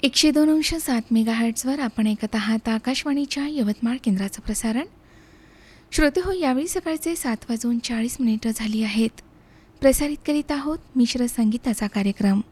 102.7 मेगाहर्ट्झवर आपण ऐकत आहात आकाशवाणीच्या यवतमाळ केंद्राचं प्रसारण. श्रोते हो, यावेळी सकाळचे 7:40 झाली आहेत. प्रसारित करीत आहोत मिश्र संगीताचा कार्यक्रम.